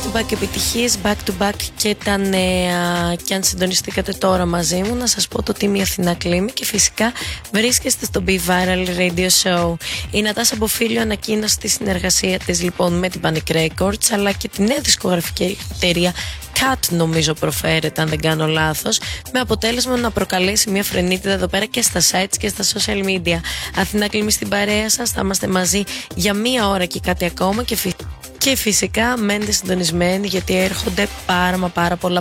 back επιτυχίες, back to back και τα νέα. Και αν συντονιστήκατε τώρα μαζί μου, να σας πω το τι η Αθηνά Κλίμη και φυσικά βρίσκεστε στο Be Viral Radio Show. Η Νατάσα Μποφίλιο ανακοίνωσε τη συνεργασία της λοιπόν με την Panic Records, αλλά και τη νέα δισκογραφική εταιρεία Cat, νομίζω προφέρεται αν δεν κάνω λάθος, με αποτέλεσμα να προκαλέσει μια φρενίτιδα εδώ πέρα και στα sites και στα social media. Αθηνά Κλίμη στην παρέα σας, θα είμαστε μαζί για μία ώρα και κάτι ακόμα και φυσικά μένετε συντονισμένοι, γιατί έρχονται πάρα πολλά